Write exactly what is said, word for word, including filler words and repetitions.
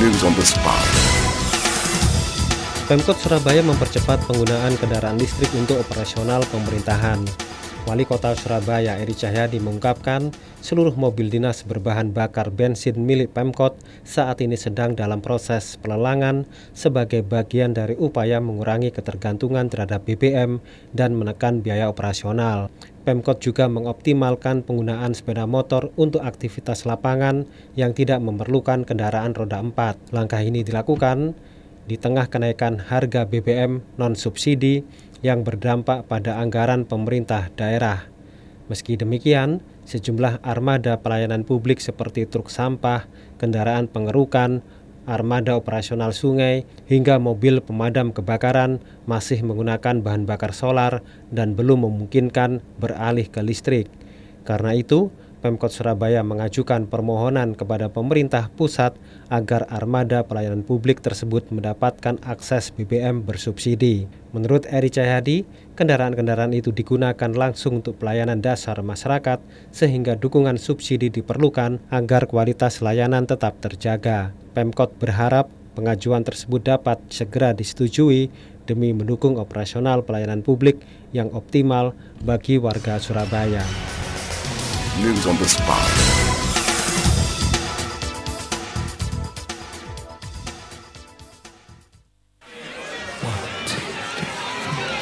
News on the spot. Pemkot Surabaya mempercepat penggunaan kendaraan listrik untuk operasional pemerintahan. Wali Kota Surabaya Eri Cahyadi mengungkapkan seluruh mobil dinas berbahan bakar bensin milik Pemkot saat ini sedang dalam proses pelelangan sebagai bagian dari upaya mengurangi ketergantungan terhadap B B M dan menekan biaya operasional. Pemkot juga mengoptimalkan penggunaan sepeda motor untuk aktivitas lapangan yang tidak memerlukan kendaraan roda empat. Langkah ini dilakukan di tengah kenaikan harga B B M non-subsidi yang berdampak pada anggaran pemerintah daerah. Meski demikian, sejumlah armada pelayanan publik seperti truk sampah, kendaraan pengerukan, armada operasional sungai, hingga mobil pemadam kebakaran masih menggunakan bahan bakar solar dan belum memungkinkan beralih ke listrik. Karena itu, Pemkot Surabaya mengajukan permohonan kepada pemerintah pusat agar armada pelayanan publik tersebut mendapatkan akses B B M bersubsidi. Menurut Eri Cahyadi, kendaraan-kendaraan itu digunakan langsung untuk pelayanan dasar masyarakat sehingga dukungan subsidi diperlukan agar kualitas layanan tetap terjaga. Pemkot berharap pengajuan tersebut dapat segera disetujui demi mendukung operasional pelayanan publik yang optimal bagi warga Surabaya. News on the spot.